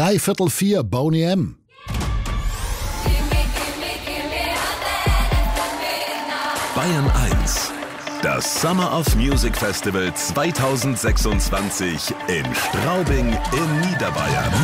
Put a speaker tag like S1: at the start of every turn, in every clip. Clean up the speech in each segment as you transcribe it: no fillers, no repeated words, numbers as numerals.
S1: 3/4 Boney M.
S2: Bayern 1. Das Summer of Music Festival 2026 in Straubing in Niederbayern.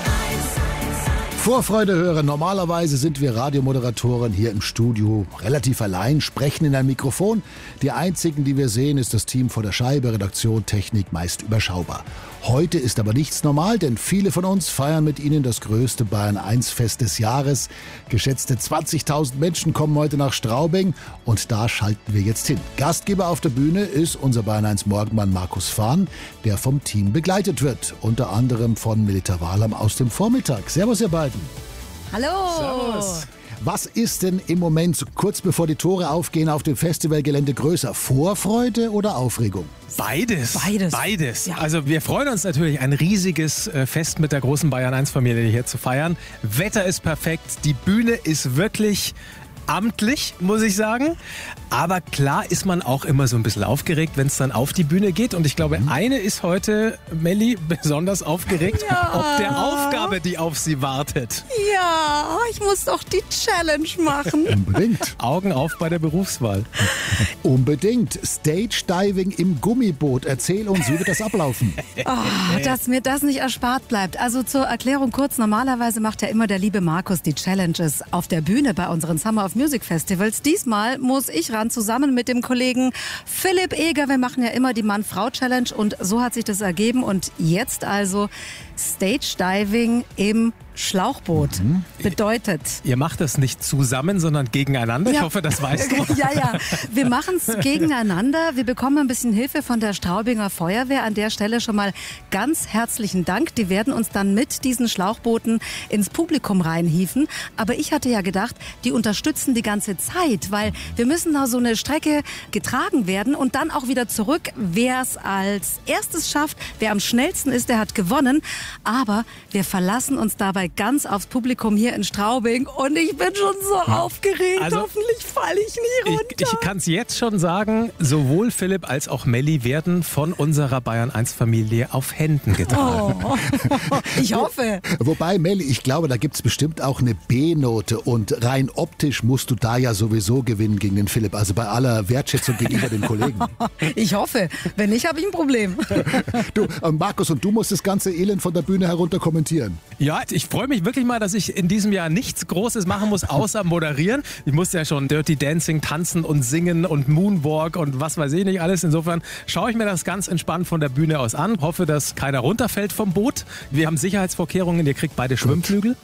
S1: Vorfreude hören. Normalerweise sind wir Radiomoderatoren hier im Studio relativ allein, sprechen in ein Mikrofon. Die einzigen, die wir sehen, ist das Team vor der Scheibe, Redaktion, Technik, meist überschaubar. Heute ist aber nichts normal, denn viele von uns feiern mit Ihnen das größte Bayern-1-Fest des Jahres. Geschätzte 20.000 Menschen kommen heute nach Straubing und da schalten wir jetzt hin. Gastgeber auf der Bühne ist unser Bayern-1-Morgenmann Markus Fahn, der vom Team begleitet wird. Unter anderem von Melita Wahlam aus dem Vormittag. Servus, ihr beiden.
S3: Hallo.
S1: Servus. Was ist denn im Moment, so kurz bevor die Tore aufgehen, auf dem Festivalgelände größer? Vorfreude oder Aufregung?
S4: Beides.
S3: Ja.
S4: Also wir freuen uns natürlich, ein riesiges Fest mit der großen Bayern-1-Familie hier zu feiern. Wetter ist perfekt, die Bühne ist wirklich amtlich, muss ich sagen. Aber klar ist man auch immer so ein bisschen aufgeregt, wenn es dann auf die Bühne geht. Und ich glaube, eine ist heute, Melli, besonders aufgeregt, ob der Aufgabe, die auf sie wartet.
S3: Ja, ich muss doch die Challenge machen.
S1: Unbedingt.
S4: Augen auf bei der Berufswahl.
S1: Unbedingt. Stage Diving im Gummiboot. Erzähl uns, wie wird das ablaufen?
S3: Dass mir das nicht erspart bleibt. Also zur Erklärung kurz, normalerweise macht ja immer der liebe Markus die Challenges auf der Bühne bei unseren Summer of Music Festivals. Diesmal muss ich ran, zusammen mit dem Kollegen Philipp Eger. Wir machen ja immer die Mann-Frau-Challenge und so hat sich das ergeben. Und jetzt also Stage Diving im Schlauchboot. Bedeutet...
S4: Ihr macht das nicht zusammen, sondern gegeneinander.
S3: Ja.
S4: Ich hoffe, das weißt du.
S3: Ja. Wir machen es gegeneinander. Wir bekommen ein bisschen Hilfe von der Straubinger Feuerwehr. An der Stelle schon mal ganz herzlichen Dank. Die werden uns dann mit diesen Schlauchbooten ins Publikum reinhieven. Aber ich hatte ja gedacht, die unterstützen die ganze Zeit, weil wir müssen da so eine Strecke getragen werden und dann auch wieder zurück. Wer es als erstes schafft, wer am schnellsten ist, der hat gewonnen. Aber wir verlassen uns dabei ganz aufs Publikum hier in Straubing und ich bin schon so aufgeregt.
S4: Also,
S3: hoffentlich falle ich nie runter.
S4: Ich kann es jetzt schon sagen, sowohl Philipp als auch Melli werden von unserer Bayern-1-Familie auf Händen getragen.
S3: Oh. Ich hoffe.
S1: Wobei, Melli, ich glaube, da gibt es bestimmt auch eine B-Note und rein optisch musst du da ja sowieso gewinnen gegen den Philipp, also bei aller Wertschätzung gegenüber den Kollegen.
S3: Ich hoffe. Wenn nicht, habe ich ein Problem.
S1: Du, Markus, und du musst das ganze Elend von der Bühne herunter kommentieren.
S4: Ja, ich freue mich wirklich mal, dass ich in diesem Jahr nichts Großes machen muss, außer moderieren. Ich musste ja schon Dirty Dancing tanzen und singen und Moonwalk und was weiß ich nicht alles. Insofern schaue ich mir das ganz entspannt von der Bühne aus an. Hoffe, dass keiner runterfällt vom Boot. Wir haben Sicherheitsvorkehrungen. Ihr kriegt beide Schwimmflügel.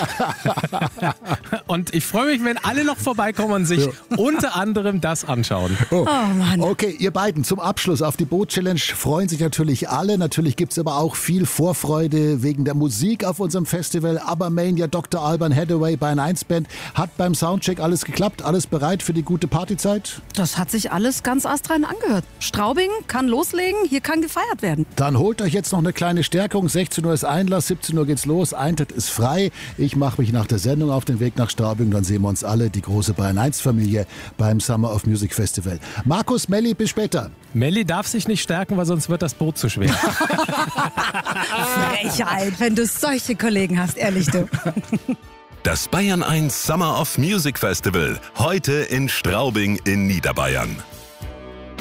S4: Und ich freue mich, wenn alle noch vorbeikommen und sich unter anderem das anschauen.
S1: Oh
S3: Mann.
S1: Okay, ihr beiden, zum Abschluss auf die Boot-Challenge freuen sich natürlich alle. Natürlich gibt es aber auch viel Vorfreude wegen der Musik auf unserem Festival. Abermania, Dr. Alban Hathaway, Bayern 1 Band. Hat beim Soundcheck alles geklappt? Alles bereit für die gute Partyzeit?
S3: Das hat sich alles ganz astrein angehört. Straubing kann loslegen, hier kann gefeiert werden.
S1: Dann holt euch jetzt noch eine kleine Stärkung. 16 Uhr ist Einlass, 17 Uhr geht's los. Eintritt ist frei. Ich mache mich nach der Sendung auf den Weg nach Straubing. Dann sehen wir uns alle, die große Bayern 1 Familie beim Summer of Music Festival. Markus, Melli, bis später.
S4: Melli darf sich nicht stärken, weil sonst wird das Boot zu schwer.
S3: Frechheit, wenn du solche Kollegen hast, ehrlich du.
S2: Das Bayern 1 Summer of Music Festival heute in Straubing in Niederbayern.